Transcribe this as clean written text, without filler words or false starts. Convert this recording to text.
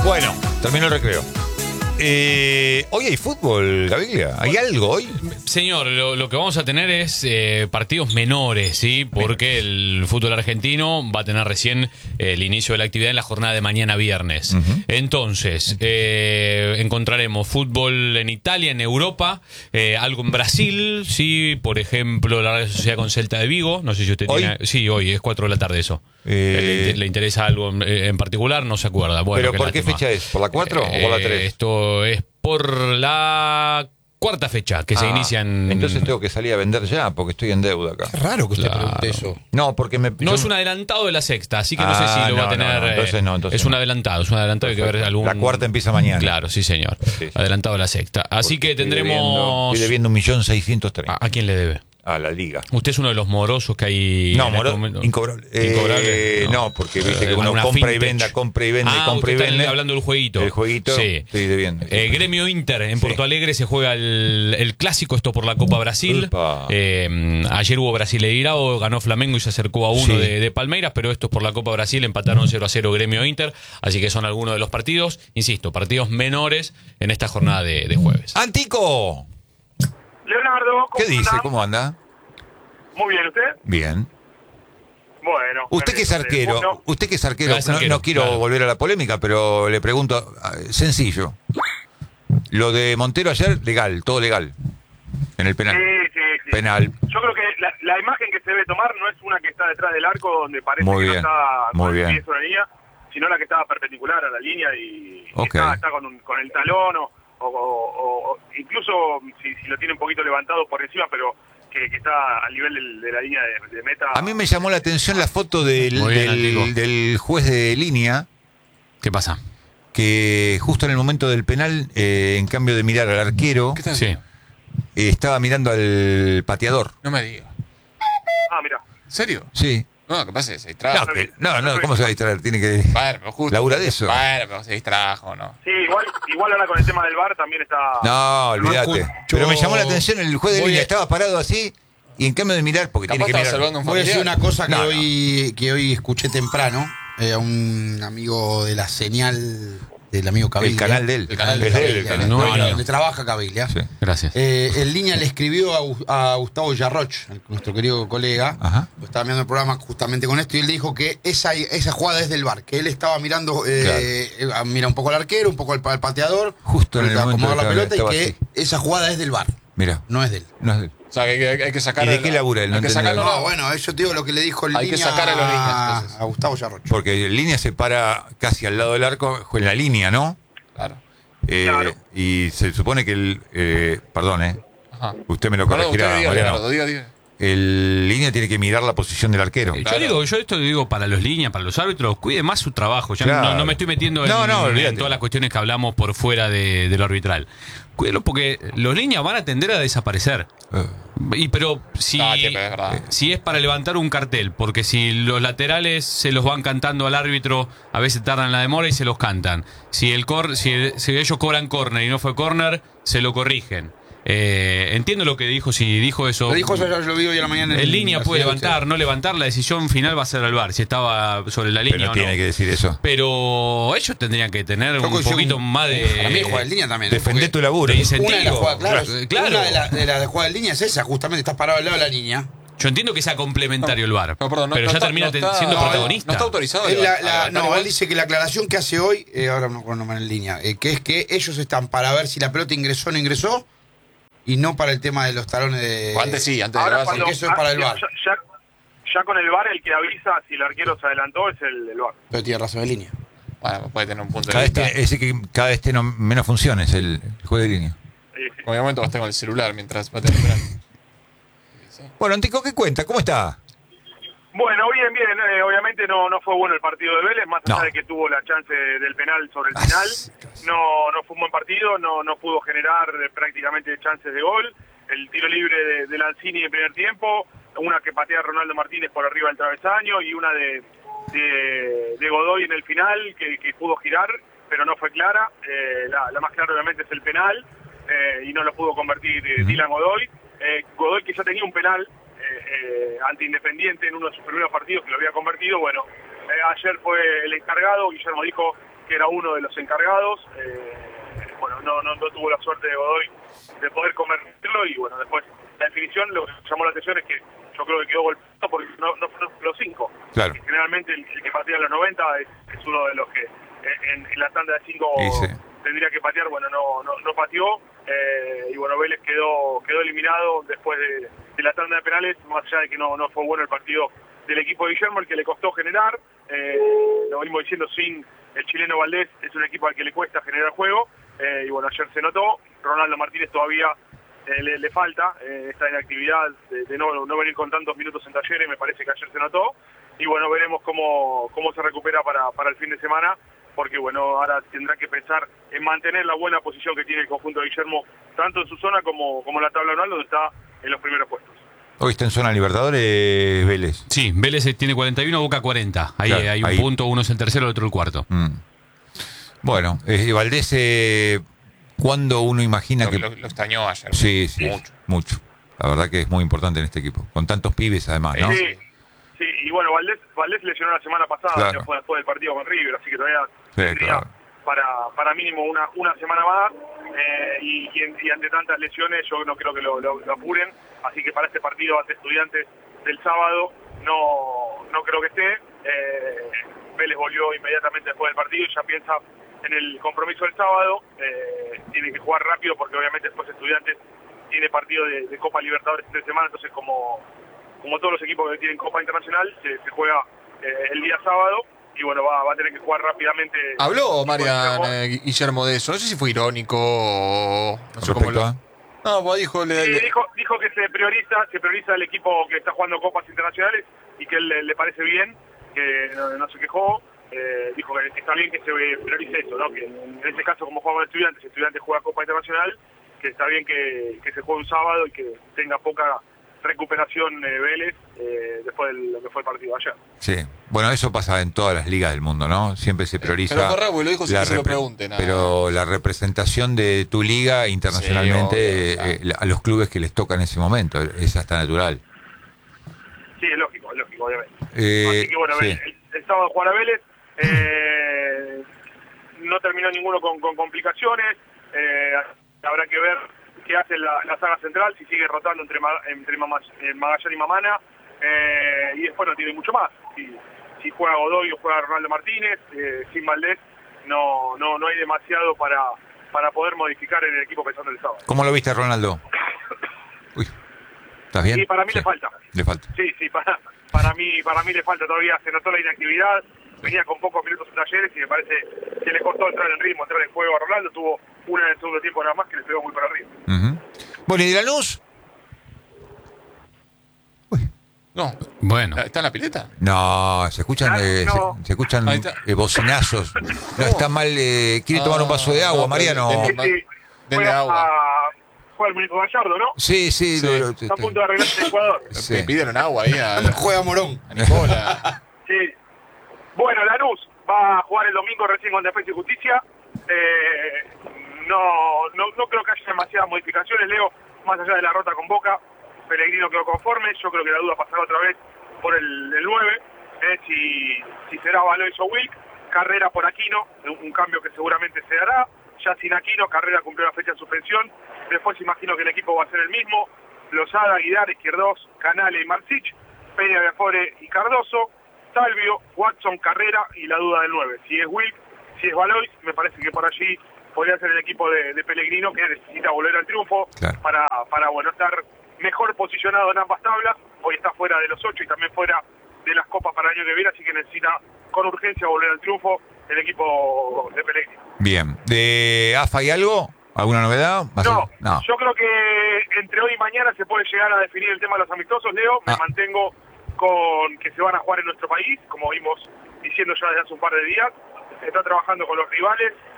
Bueno, terminó el recreo. Hoy hay fútbol, Gaviria. ¿Hay algo hoy? Señor, lo que vamos a tener es partidos menores, ¿sí? Porque el fútbol argentino va a tener recién el inicio de la actividad en la jornada de mañana viernes. Entonces, encontraremos fútbol en Italia, en Europa, algo en Brasil, ¿sí? Por ejemplo, la Real Sociedad con Celta de Vigo. No sé si usted ¿Hoy? tiene... Sí, hoy, es 4 de la tarde eso. ¿Le interesa algo en particular? No se acuerda. Bueno, ¿Pero por qué fecha es? ¿Por la 4 o por la 3? Esto es por la cuarta fecha que se inicia en... Entonces tengo que salir a vender ya porque estoy en deuda acá. Es raro que usted Claro. pregunte eso. No, porque No es un adelantado de la sexta, así que no sé si lo va a tener. Entonces es un adelantado, hay que ver algún. La cuarta empieza mañana. Claro, sí, señor. Sí. Adelantado de la sexta. Así Porque que tendremos. Estoy debiendo 1.630.000. ¿A quién le debe? A la liga. Usted es uno de los morosos que hay. No, en este momento. incobrable. Incobrable. No, porque viste que uno Una compra y fintech. venda, compra y vende, compra y usted está vende. hablando del jueguito. El jueguito, Sí. estoy debiendo. Gremio Inter en Porto Alegre se juega el clásico, esto por la Copa Brasil. Upa. Ayer hubo Brasileirao, ganó Flamengo y se acercó a 1 Sí. de Palmeiras, pero esto es por la Copa Brasil, empataron 0-0 Gremio Inter, así que son algunos de los partidos, insisto, partidos menores en esta jornada de jueves. ¡Antico! Leonardo, ¿Qué dice? anda? ¿Cómo anda? Muy bien, ¿usted? Bien. Bueno. Usted que es arquero, Bueno, no quiero claro. volver a la polémica, pero le pregunto, sencillo. Lo de Montero ayer, legal, todo legal. En el penal. sí. Penal. Yo creo que la imagen que se debe tomar no es una que está detrás del arco, donde parece Muy que bien, no está muy con el bien. pie sobre la línea, sino la que estaba perpendicular a la línea y Ok. está con el talón o incluso si lo tiene un poquito levantado por encima, pero que está al nivel de la línea de meta. A mí me llamó la atención la foto Muy bien, Antico. del juez de línea, ¿Qué pasa? que justo en el momento del penal, en cambio de mirar al arquero, ¿Qué tal? Sí. estaba mirando al pateador. No me diga. Mira. ¿En serio? Sí. No, ¿qué pasa? Se distrajo. No, ¿cómo se va a distraer? Tiene que... Bueno, pero justo. Labura de eso. Bueno, pero se distrajo, ¿no? Sí, igual ahora con el tema del VAR también está... No, olvídate. Yo- Pero me llamó la atención el juez de voy línea, a- estaba parado así, y en cambio de mirar, porque Capaz tiene que estaba mirar... salvando un Voy a decir familiar. una cosa que, No, no. que hoy escuché temprano a un amigo de la señal del amigo Caviglia. El canal de él. El canal de Es de él, Caviglia, el canal. No, no, no. donde trabaja Caviglia. Sí. Gracias. En línea le escribió a Gustavo Yarroch, nuestro querido colega. Ajá. Estaba mirando el programa justamente con esto y él dijo que esa jugada es del VAR, que él estaba mirando, mira un poco al arquero, un poco al pateador, Justo en el momento acomodar la que pelota estaba y que así. esa jugada es del VAR, Mira, no es de él. no es de él. O sea, que hay que sacar. ¿Y de qué labura él? No Hay que entendí. sacarlo. No, bueno, yo te digo lo que le dijo el Hay que línea sacar a los líneas, entonces. a Gustavo Yarroch. Porque en línea se para casi al lado del arco, en la línea, ¿no? Claro. Claro. Y se supone que perdón, Ajá. usted me lo Perdón, corregirá, usted diga, Mariano. Leonardo, diga. El línea tiene que mirar la posición del arquero. Claro. Yo esto digo para los líneas, para los árbitros, cuide más su trabajo. Ya Claro. no me estoy metiendo No, en olvídate. todas las cuestiones que hablamos por fuera de lo arbitral. Cuídelo porque los líneas van a tender a desaparecer. Pero si, Es verdad. si es para levantar un cartel, porque si los laterales se los van cantando al árbitro, a veces tardan la demora y se los cantan. Si ellos cobran córner y no fue córner, se lo corrigen. Entiendo lo que dijo, si dijo eso. Lo dijo eso, yo lo vi hoy a la mañana. En línea la puede señal, levantar, no levantar, la decisión final va a ser al VAR, si estaba sobre la Pero línea no o no. tiene que decir eso. Pero ellos tendrían que tener Yo un coincido poquito con- más Para mí, juega en de... línea también. Defendé porque tu laburo. de Una de las incentivo. jugadas, claro, Claro. una de las jugadas en línea es esa, justamente estás parado al lado de la línea. Yo entiendo que sea complementario el VAR, No, perdón, pero ya termina siendo no, protagonista. No está autorizado. Él, levantar no, igual. él dice que la aclaración que hace hoy, ahora no recuerdo en línea, que es que ellos están para ver si la pelota ingresó o no ingresó y no para el tema de los talones de... O antes sí, antes Ahora del cuando- VAR. eso es para el VAR. Ya con el VAR el que avisa si el arquero se adelantó es el VAR. Pero tiene razón de línea. Bueno, puede tener un punto de Cada vez, vista. ese que cada vez tiene menos funciones el juez de línea. Sí. En algún momento va a estar con el celular mientras va a tener penal. Bueno, Antico, ¿qué cuenta? ¿Cómo está? Bueno, bien. Obviamente no fue bueno el partido de Vélez, más allá No. de que tuvo la chance del penal sobre el final. No fue un buen partido, no pudo generar prácticamente chances de gol. El tiro libre de Lanzini en primer tiempo, una que patea Ronaldo Martínez por arriba del travesaño y una de Godoy en el final que pudo girar, pero no fue clara. La más clara obviamente es el penal y no lo pudo convertir Dylan Godoy. Godoy que ya tenía un penal ante Independiente en uno de sus primeros partidos que lo había convertido. Bueno, ayer fue el encargado, Guillermo dijo que era uno de los encargados. Bueno, no tuvo la suerte de Godoy de poder convertirlo, y bueno, después la definición, lo que llamó la atención es que yo creo que quedó golpeado porque no fueron los 5. Claro. Generalmente el que patea a los 90 es uno de los que en la tanda de 5 Sí. tendría que patear. Bueno, no pateó, y bueno, Vélez quedó eliminado después de la tanda de penales, más allá de que no fue bueno el partido del equipo de Guillermo, el que le costó generar. Lo venimos diciendo, sin el chileno Valdés, es un equipo al que le cuesta generar juego, y bueno, ayer se notó. Ronaldo Martínez todavía le falta esta inactividad de no venir con tantos minutos en Talleres, me parece que ayer se notó, y bueno, veremos cómo se recupera para el fin de semana, porque bueno, ahora tendrá que pensar en mantener la buena posición que tiene el conjunto de Guillermo, tanto en su zona como en la tabla anual, donde está en los primeros puestos. Hoy está en zona Libertadores, Vélez. Sí, Vélez tiene 41, Boca 40. Ahí Claro, hay un ahí. punto, uno es el tercero, el otro el cuarto. Bueno, Valdés, ¿cuándo uno imagina Lo, que...? lo extrañó ayer. Sí, Mucho. La verdad que es muy importante en este equipo, con tantos pibes además, ¿no? Sí, y bueno, Valdés lesionó la semana pasada, Claro. ya fue después del partido con River, así que todavía Sí, tendría claro. para mínimo una semana más, y ante tantas lesiones yo no creo que lo apuren, así que para este partido ante Estudiantes del sábado no creo que esté. Vélez volvió inmediatamente después del partido y ya piensa en el compromiso del sábado. Tiene que jugar rápido porque obviamente después Estudiantes tiene partido de Copa Libertadores entre semana, entonces como todos los equipos que tienen Copa Internacional, se juega el día sábado, y bueno, va a tener que jugar rápidamente. Habló Mariana Guillermo de eso, no sé si fue irónico o no sé cómo Respecto lo... a... No, pues dijo... Sí, dijo que se prioriza el equipo que está jugando Copas Internacionales y que le parece bien, que no se quejó. Dijo que está bien que se priorice eso, ¿no? Que en este caso, como jugamos Estudiantes juega Copa Internacional, que está bien que se juegue un sábado y que tenga poca recuperación Vélez después de lo que fue el partido de ayer. Sí, bueno, eso pasa en todas las ligas del mundo, ¿no? Siempre se prioriza... Pero Corrabo lo dijo sin la que se lo repre- pregunten. Pero la representación de tu liga internacionalmente, Sí, obvio, a los clubes que les toca en ese momento, es hasta natural. Sí, es lógico, obviamente. Eh, Así que bueno, sí. el sábado jugará Vélez. No terminó ninguno con complicaciones. Habrá que ver qué hace la saga central, si sigue rotando entre Magallán y Mamana. Y después no tiene mucho más. Si juega Godoy o juega Ronaldo Martínez, sin Valdés, no hay demasiado para poder modificar en el equipo pensando el sábado. ¿Cómo lo viste, Ronaldo? Uy, ¿estás bien? Y para mí Sí, le falta. Le falta. Sí, para mí le falta todavía, se notó la inactividad, venía con pocos minutos en Talleres y me parece que le costó entrar en ritmo, entrar en juego a Ronaldo, tuvo una en el segundo tiempo nada más que le pegó muy para arriba. Ujú. Bueno, ¿y de Lanús? No, Bueno, ¿está en la pileta? No, se escuchan, No. se escuchan Ahí está. bocinazos. No, está mal. ¿Quiere tomar un vaso de agua, no, Mariano? pero- Sí, denle fue agua. fue el muñeco Gallardo, ¿no? Sí, sí. Sí. Está a punto de arreglarse el Ecuador. Sí. Le pidieron agua ahí Juega Morón. a Nicola. Sí. Bueno, Lanús va a jugar el domingo recién con Defensa y Justicia. No creo que haya demasiadas modificaciones, Leo, más allá de la rota con Boca. Pellegrino quedó conforme, yo creo que la duda pasará otra vez por el 9, si será Valois o Wilk. Carrera por Aquino, un cambio que seguramente se dará. Ya sin Aquino, Carrera cumplió la fecha de suspensión. Después imagino que el equipo va a ser el mismo. Lozada, Aguilar, Izquierdos, Canale y Marcich, Peña de Afore y Cardoso, Salvio, Watson, Carrera y la duda del 9. Si es Wilk, si es Valois, me parece que por allí podría ser el equipo de Pellegrino, que necesita volver al triunfo. Claro. para bueno, estar mejor posicionado en ambas tablas. Hoy está fuera de los 8 y también fuera de las copas para el año que viene, así que necesita con urgencia volver al triunfo el equipo de Pellegrino. Bien. ¿De AFA hay algo? ¿Alguna novedad? No, yo creo que entre hoy y mañana se puede llegar a definir el tema de los amistosos, Leo. Me mantengo con que se van a jugar en nuestro país, como vimos diciendo ya desde hace un par de días. Se está trabajando con los rivales